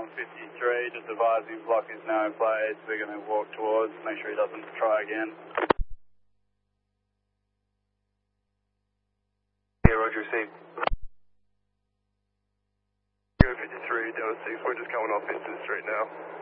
on 53, just advise him block his narrow plates. We're going to walk towards, make sure he doesn't try again. Yeah, Roger, received. 53, Delta 6, we're just coming off Vincent Street now.